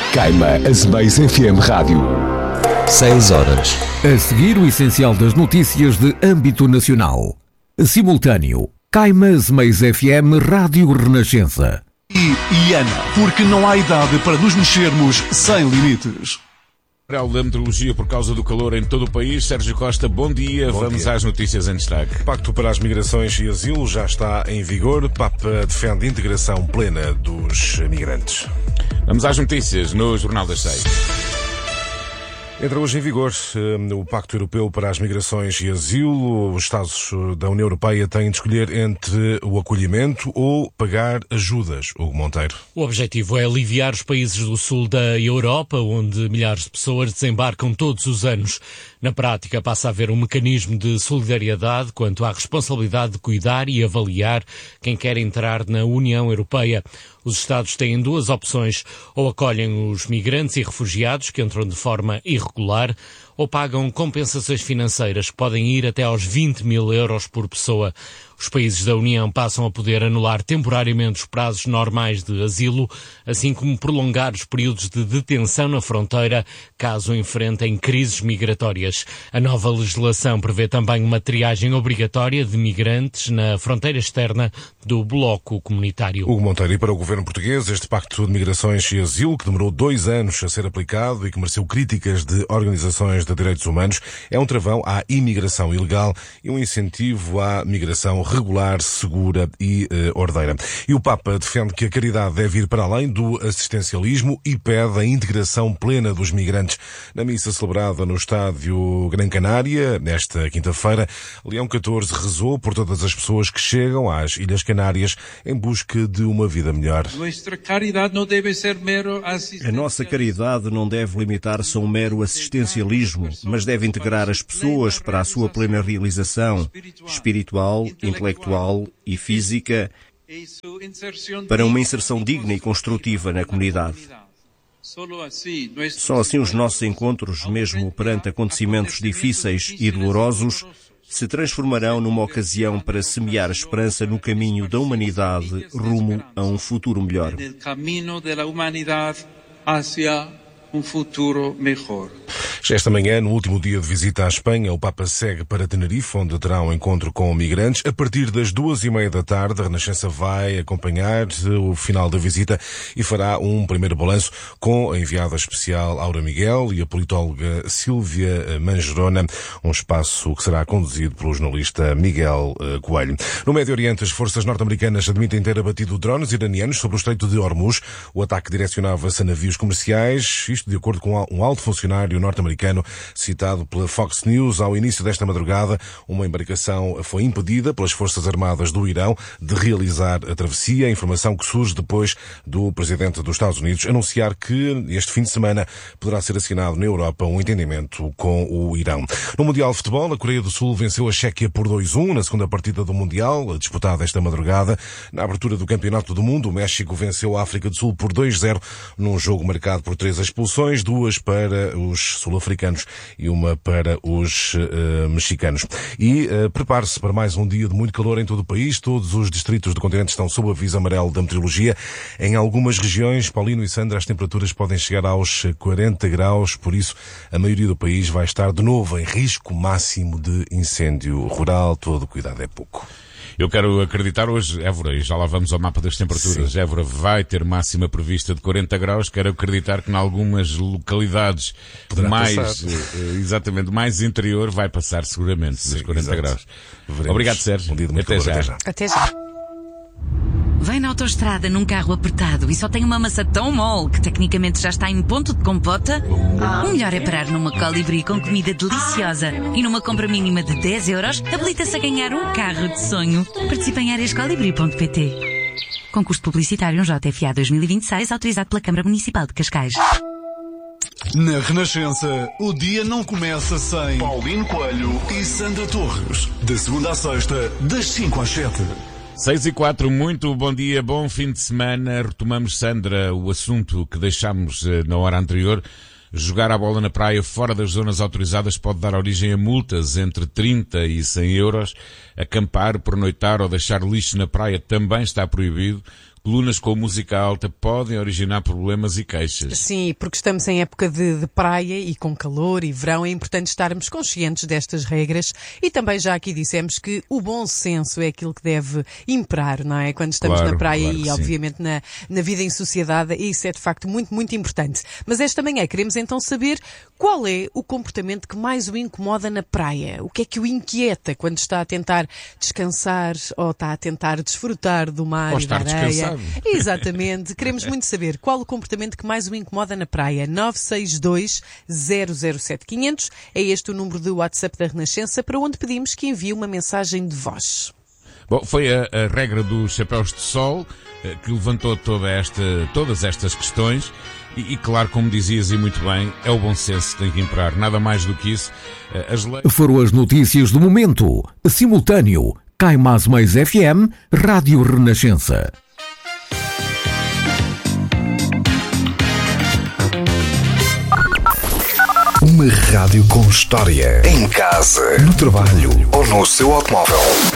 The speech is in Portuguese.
Caima Azemais FM Rádio. 6 horas. A seguir, o essencial das notícias de âmbito nacional. Simultâneo. Caima Azemais FM Rádio Renascença. E Ana, porque não há idade para nos mexermos sem limites. Da meteorologia por causa do calor em todo o país. Sérgio Costa, bom dia. Vamos às notícias em destaque. Pacto para as Migrações e Asilo já está em vigor. Papa defende a integração plena dos migrantes. Vamos às notícias no Jornal das 6. Entra hoje em vigor o Pacto Europeu para as Migrações e Asilo. Os Estados da União Europeia têm de escolher entre o acolhimento ou pagar ajudas. Hugo Monteiro. O objetivo é aliviar os países do sul da Europa, onde milhares de pessoas desembarcam todos os anos. Na prática, passa a haver um mecanismo de solidariedade quanto à responsabilidade de cuidar e avaliar quem quer entrar na União Europeia. Os Estados têm duas opções: ou acolhem os migrantes e refugiados que entram de forma irregular, ou pagam compensações financeiras que podem ir até aos 20 mil euros por pessoa. Os países da União passam a poder anular temporariamente os prazos normais de asilo, assim como prolongar os períodos de detenção na fronteira, caso enfrentem crises migratórias. A nova legislação prevê também uma triagem obrigatória de migrantes na fronteira externa do bloco comunitário. Hugo Monteiro, e para o governo português, este Pacto de Migrações e Asilo, que demorou 2 anos a ser aplicado e que mereceu críticas de organizações de direitos humanos, é um travão à imigração ilegal e um incentivo à migração regular, segura e ordeira. E o Papa defende que a caridade deve ir para além do assistencialismo e pede a integração plena dos migrantes. Na missa celebrada no estádio Gran Canária, nesta quinta-feira, Leão XIV rezou por todas as pessoas que chegam às Ilhas Canárias em busca de uma vida melhor. A nossa caridade não deve limitar-se a um mero assistencialismo, mas deve integrar as pessoas para a sua plena realização espiritual, intelectual e física, para uma inserção digna e construtiva na comunidade. Só assim os nossos encontros, mesmo perante acontecimentos difíceis e dolorosos, se transformarão numa ocasião para semear esperança no caminho da humanidade rumo a um futuro melhor. Um futuro melhor. Já esta manhã, no último dia de visita à Espanha, o Papa segue para Tenerife, onde terá um encontro com migrantes. A partir das 2:30 da tarde, a Renascença vai acompanhar o final da visita e fará um primeiro balanço com a enviada especial Aura Miguel e a politóloga Sílvia Mangerona, um espaço que será conduzido pelo jornalista Miguel Coelho. No Médio Oriente, as forças norte-americanas admitem ter abatido drones iranianos sobre o Estreito de Hormuz. O ataque direcionava-se a navios comerciais, isto de acordo com um alto funcionário norte-americano citado pela Fox News. Ao início desta madrugada, uma embarcação foi impedida pelas Forças Armadas do Irão de realizar a travessia, informação que surge depois do presidente dos Estados Unidos anunciar que este fim de semana poderá ser assinado na Europa um entendimento com o Irão. No Mundial de Futebol, a Coreia do Sul venceu a Chequia por 2-1 na segunda partida do Mundial, disputada esta madrugada. Na abertura do Campeonato do Mundo, o México venceu a África do Sul por 2-0 num jogo marcado por 3 expulsões, 2 para os sul-africanos e uma para os mexicanos. E prepare-se para mais um dia de muito calor em todo o país. Todos os distritos do continente estão sob aviso amarelo da meteorologia. Em algumas regiões, Paulino e Sandra, as temperaturas podem chegar aos 40 graus, por isso a maioria do país vai estar de novo em risco máximo de incêndio rural. Todo cuidado é pouco. Eu quero acreditar hoje, Évora, e já lá vamos ao mapa das temperaturas. Sim. Évora vai ter máxima prevista de 40 graus. Quero acreditar que em algumas localidades mais interior vai passar seguramente dos 40 graus. Veremos. Obrigado, Sérgio. Um dia de muito calor. Até já. Vem na autoestrada num carro apertado e só tem uma maçã tão mole que tecnicamente já está em ponto de compota? O melhor é parar numa Colibri com comida deliciosa e numa compra mínima de 10 euros habilita-se a ganhar um carro de sonho. Participe em arescolibri.pt. Concurso publicitário JFA 2026 autorizado pela Câmara Municipal de Cascais. Na Renascença, o dia não começa sem Paulino Coelho e Sandra Torres. De segunda à sexta, das 5 às 7. 6:04, muito bom dia, bom fim de semana. Retomamos, Sandra, o assunto que deixámos na hora anterior. Jogar a bola na praia fora das zonas autorizadas pode dar origem a multas entre 30 e 100 euros. Acampar, pernoitar ou deixar lixo na praia também está proibido. colunas com música alta podem originar problemas e queixas. Sim, porque estamos em época de praia e com calor e verão, é importante estarmos conscientes destas regras e também já aqui dissemos que o bom senso é aquilo que deve imperar, não é? Quando estamos na praia e obviamente na vida em sociedade, isso é de facto muito, muito importante. Mas esta manhã queremos então saber qual é o comportamento que mais o incomoda na praia. O que é que o inquieta quando está a tentar descansar ou está a tentar desfrutar do mar ou e da areia? Descansado. Exatamente. Queremos muito saber qual o comportamento que mais o incomoda na praia. 962-007-500 é este o número do WhatsApp da Renascença, para onde pedimos que envie uma mensagem de voz. Bom, foi a regra dos chapéus de sol que levantou todas estas questões e claro, como dizias e muito bem, é o bom senso que tem que imperar. Nada mais do que isso. Foram as notícias do momento. Simultâneo. Caimás Mais FM, Rádio Renascença. Uma rádio com história. Em casa, no trabalho ou no seu automóvel.